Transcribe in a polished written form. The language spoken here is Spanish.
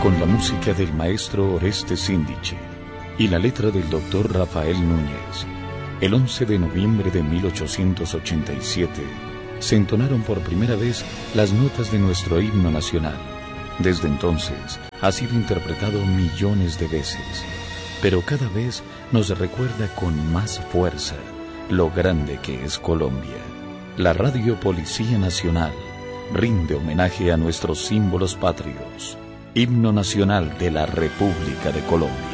con la música del maestro Oreste Síndice y la letra del doctor Rafael Núñez. El 11 de noviembre de 1887 se entonaron por primera vez las notas de nuestro himno nacional. Desde entonces ha sido interpretado millones de veces, pero cada vez nos recuerda con más fuerza lo grande que es Colombia. La Radio Policía Nacional rinde homenaje a nuestros símbolos patrios. Himno Nacional de la República de Colombia.